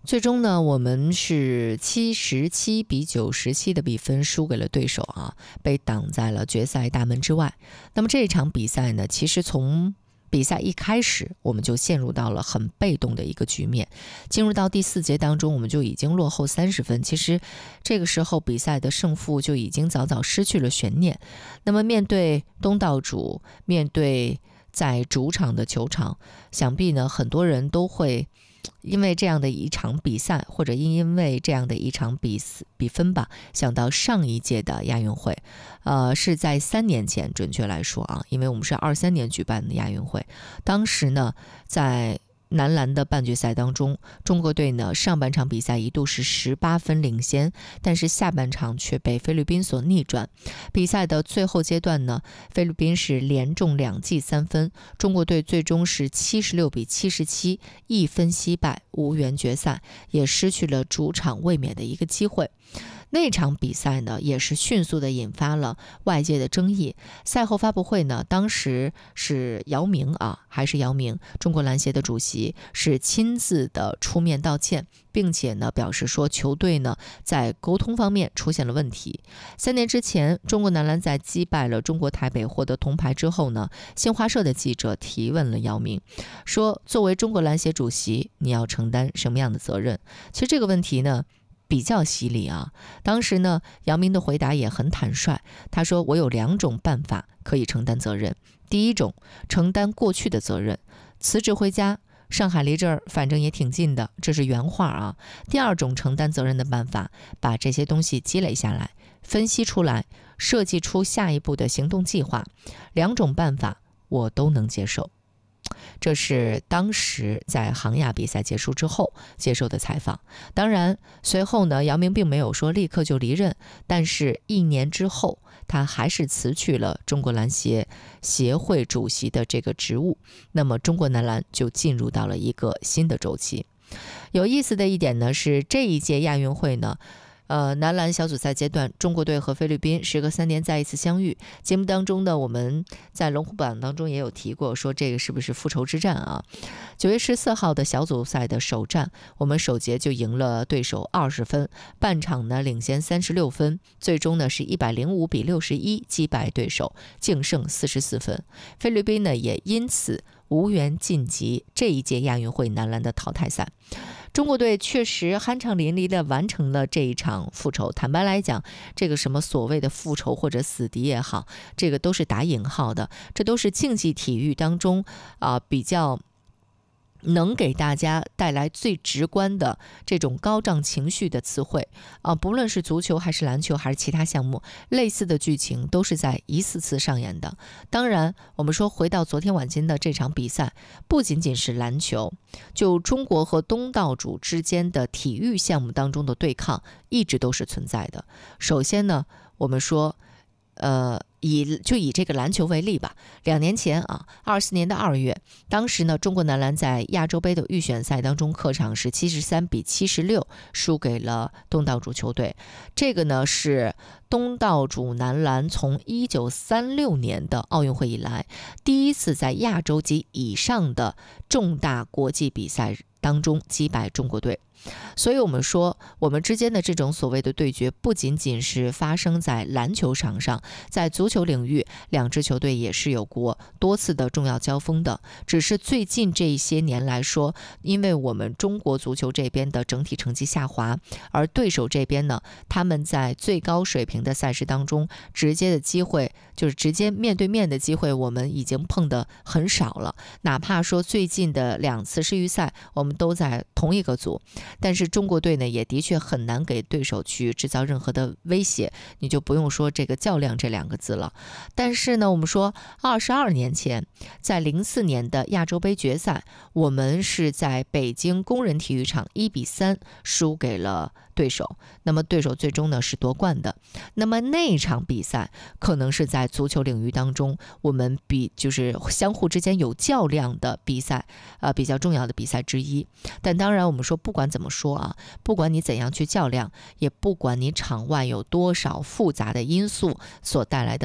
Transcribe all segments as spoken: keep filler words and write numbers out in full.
最终呢，我们是七十七比九十七的比分输给了对手啊，被挡在了决赛大门之外。那么这场比赛呢，其实从比赛一开始，我们就陷入到了很被动的一个局面。进入到第四节当中，我们就已经落后三十分。其实这个时候比赛的胜负就已经早早失去了悬念。那么面对东道主，面对在主场的球场，想必呢很多人都会因为这样的一场比赛，或者因为这样的一场比比分吧，想到上一届的亚运会，呃，是在三年前，准确来说啊，因为我们是二三年举办的亚运会，当时呢，在男篮的半决赛当中，中国队呢上半场比赛一度是十八分领先，但是下半场却被菲律宾所逆转。比赛的最后阶段呢，菲律宾是连中两记三分，中国队最终是七十六比七十七一分惜败，无缘决赛，也失去了主场卫冕的一个机会。那场比赛呢，也是迅速的引发了外界的争议。赛后发布会呢，当时是姚明啊，还是姚明，中国篮协的主席是亲自的出面道歉，并且呢表示说球队呢在沟通方面出现了问题。三年之前，中国男篮在击败了中国台北获得铜牌之后呢，新华社的记者提问了姚明，说作为中国篮协主席，你要承担什么样的责任？其实这个问题呢比较犀利啊。当时呢，姚明的回答也很坦率，他说我有两种办法可以承担责任。第一种，承担过去的责任，辞职回家，上海离这儿反正也挺近的，这是原话啊。第二种承担责任的办法，把这些东西积累下来，分析出来，设计出下一步的行动计划。两种办法我都能接受。这是当时在杭亚比赛结束之后接受的采访。当然，随后呢，姚明并没有说立刻就离任，但是一年之后，他还是辞去了中国篮协协会主席的这个职务。那么，中国男篮就进入到了一个新的周期。有意思的一点呢，是这一届亚运会呢，呃，男篮小组赛阶段，中国队和菲律宾时隔三年再一次相遇。节目当中呢，我们在龙虎榜当中也有提过，说这个是不是复仇之战啊？九月十四号的小组赛的首战，我们首节就赢了对手二十分，半场呢领先三十六分，最终呢是一百零五比六十一击败对手，净胜四十四分。菲律宾呢也因此无缘晋级这一届亚运会男篮的淘汰赛。中国队确实酣畅淋漓地完成了这一场复仇。坦白来讲，这个什么所谓的复仇或者死敌也好，这个都是打引号的，这都是竞技体育当中啊、呃、比较能给大家带来最直观的这种高涨情绪的词汇啊，不论是足球还是篮球还是其他项目，类似的剧情都是在一次次上演的。当然，我们说回到昨天晚间的这场比赛，不仅仅是篮球，就中国和东道主之间的体育项目当中的对抗一直都是存在的。首先呢，我们说呃，以就以这个篮球为例吧，两年前啊，二四年的二月，当时呢，中国男篮在亚洲杯的预选赛当中，客场是七十三比七十六输给了东道主球队。这个呢是东道主男篮从一九三六年的奥运会以来，第一次在亚洲及以上的重大国际比赛当中击败中国队。所以我们说，我们之间的这种所谓的对决，不仅仅是发生在篮球场上，在足球领域，两支球队也是有过多次的重要交锋的。只是最近这些年来说，因为我们中国足球这边的整体成绩下滑，而对手这边呢，他们在最高水平的赛事当中，直接的机会就是直接面对面的机会，我们已经碰得很少了。哪怕说最近的两次世预赛，我们都在同一个组。但是中国队呢，也的确很难给对手去制造任何的威胁，你就不用说这个较量这两个字了。但是呢，我们说二十二年前，在零四年的亚洲杯决赛，我们是在北京工人体育场一比三输给了对手，那么对手最终呢是夺冠的。那么那场比赛可能是在足球领域当中，我们比就是相互之间有较量的比赛，呃，比较重要的比赛之一。但当然，我们说不管怎么说啊，不管你怎样去较量，也不管你场外有多少复杂的因素所带来的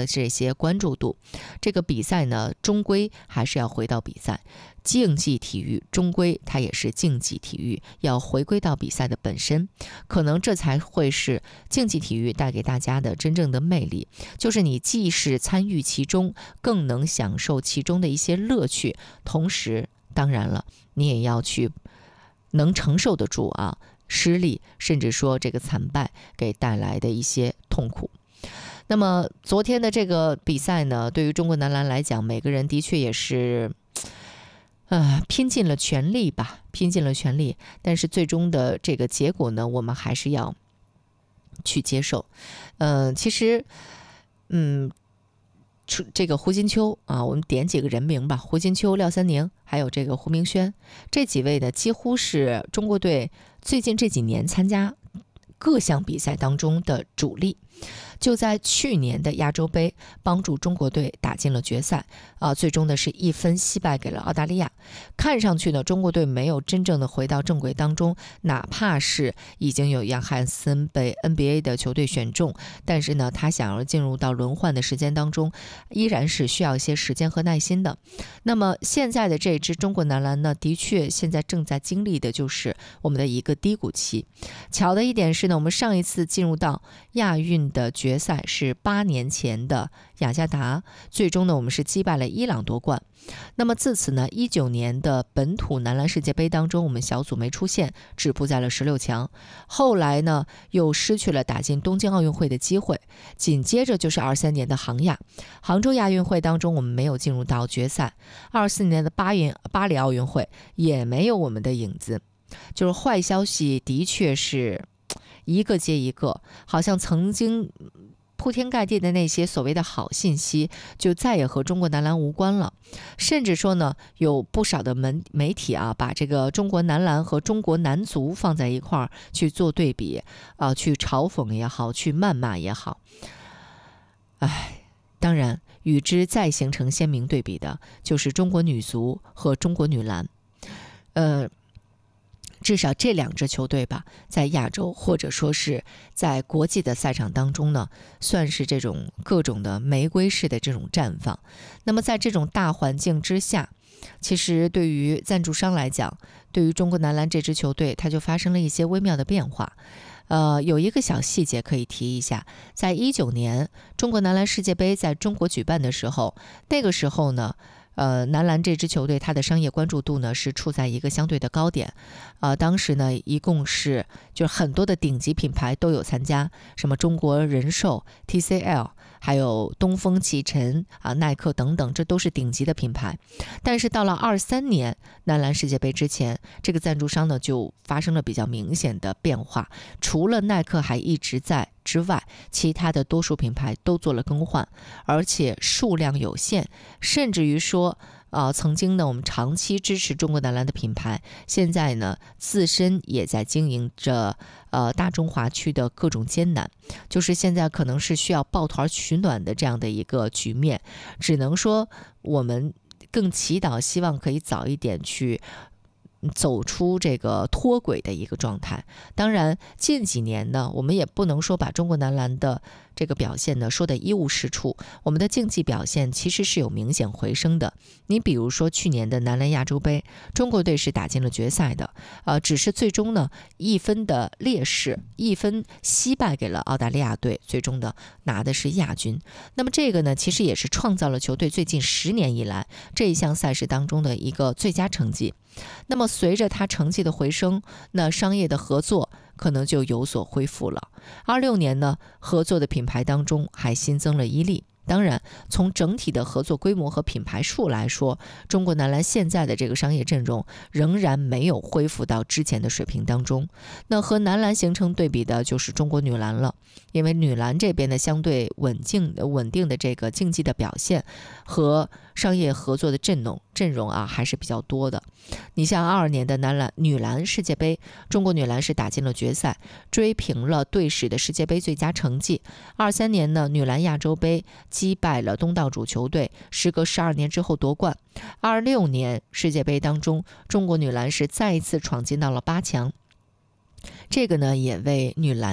了这些关注度。这个比赛呢，终归还是要回到比赛。竞技体育终归它也是竞技体育，要回归到比赛的本身，可能这才会是竞技体育带给大家的真正的魅力，就是你既是参与其中，更能享受其中的一些乐趣，同时当然了，你也要去能承受得住啊失利，甚至说这个惨败给带来的一些痛苦。那么昨天的这个比赛呢，对于中国男篮来讲，每个人的确也是呃，拼尽了全力吧，拼尽了全力，但是最终的这个结果呢，我们还是要去接受。呃，其实，嗯，这个胡金秋啊，我们点几个人名吧，胡金秋、廖三宁，还有这个胡明轩，这几位呢，几乎是中国队最近这几年参加各项比赛当中的主力。就在去年的亚洲杯，帮助中国队打进了决赛啊，最终呢是一分惜败给了澳大利亚。看上去呢，中国队没有真正的回到正轨当中，哪怕是已经有杨汉森被 N B A 的球队选中，但是呢，他想要进入到轮换的时间当中，依然是需要一些时间和耐心的。那么现在的这支中国男篮呢，的确现在正在经历的就是我们的一个低谷期。巧的一点是呢，我们上一次进入到亚运的决赛是八年前的雅加达，最终呢我们是击败了伊朗夺冠。那么自此呢，一九年的本土男篮世界杯当中，我们小组没出现，止步在了十六强。后来呢，又失去了打进东京奥运会的机会。紧接着就是二三年的杭亚，杭州亚运会当中我们没有进入到决赛。二四年的巴运巴黎奥运会也没有我们的影子。就是坏消息的确是一个接一个，好像曾经铺天盖地的那些所谓的好信息就再也和中国男篮无关了。甚至说呢，有不少的媒媒体啊，把这个中国男篮和中国男足放在一块儿去做对比啊，去嘲讽也好，去谩骂也好。唉，当然与之再形成鲜明对比的就是中国女足和中国女篮。呃至少这两支球队吧，在亚洲或者说是在国际的赛场当中呢，算是这种各种的玫瑰式的这种绽放。那么在这种大环境之下，其实对于赞助商来讲，对于中国男篮这支球队，它就发生了一些微妙的变化。呃，有一个小细节可以提一下，在一九年中国男篮世界杯在中国举办的时候，那个时候呢，呃，男篮这支球队它的商业关注度呢是处在一个相对的高点，呃，当时呢一共是就是很多的顶级品牌都有参加，什么中国人寿、T C L， 还有东风启辰啊、耐克等等，这都是顶级的品牌。但是到了二三年男篮世界杯之前，这个赞助商呢就发生了比较明显的变化，除了耐克还一直在之外，其他的多数品牌都做了更换，而且数量有限，甚至于说呃，曾经呢我们长期支持中国男篮的品牌，现在呢自身也在经营着呃大中华区的各种艰难，就是现在可能是需要抱团取暖的这样的一个局面，只能说我们更祈祷希望可以早一点去走出这个脱轨的一个状态。当然近几年呢，我们也不能说把中国男篮的这个表现呢说的一无是处，我们的竞技表现其实是有明显回升的。你比如说去年的男篮亚洲杯，中国队是打进了决赛的，呃，只是最终呢一分的劣势，一分惜败给了澳大利亚队，最终呢拿的是亚军。那么这个呢其实也是创造了球队最近十年以来这一项赛事当中的一个最佳成绩。那么随着它成绩的回升，那商业的合作可能就有所恢复了。二六年呢，合作的品牌当中还新增了伊利。当然，从整体的合作规模和品牌数来说，中国男篮现在的这个商业阵容仍然没有恢复到之前的水平当中。那和男篮形成对比的就是中国女篮了，因为女篮这边的相对稳定稳定的这个竞技的表现和商业合作的阵容阵容啊还是比较多的。你像二二年的男篮女篮世界杯，中国女篮是打进了决赛，追平了队史的世界杯最佳成绩。二三年呢，女篮亚洲杯击败了东道主球队，时隔十二年之后夺冠。二六年世界杯当中，中国女篮是再一次闯进到了八强。这个呢，也为女篮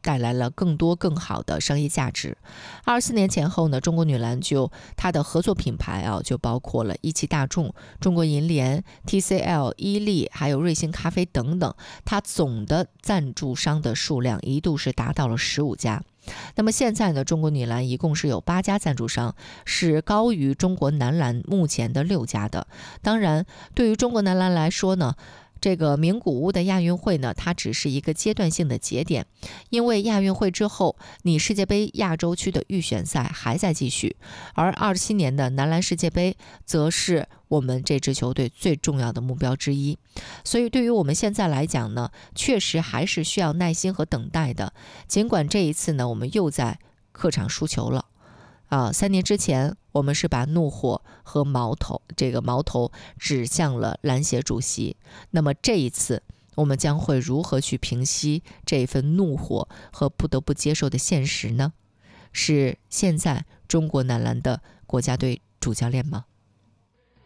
带来了更多更好的商业价值。二十四年前后呢，中国女篮就它的合作品牌啊，就包括了一汽大众、中国银联、T C L、伊利，还有瑞幸咖啡等等，它总的赞助商的数量一度是达到了十五家。那么现在呢，中国女篮一共是有八家赞助商，是高于中国男篮目前的六家的。当然，对于中国男篮来说呢，这个名古屋的亚运会呢，它只是一个阶段性的节点，因为亚运会之后，你世界杯亚洲区的预选赛还在继续，而二七年的男篮世界杯则是我们这支球队最重要的目标之一。所以对于我们现在来讲呢，确实还是需要耐心和等待的。尽管这一次呢，我们又在客场输球了。啊，三年之前，我们是把怒火和矛头这个矛头指向了篮协主席。那么这一次，我们将会如何去平息这份怒火和不得不接受的现实呢？是现在中国男篮的国家队主教练吗？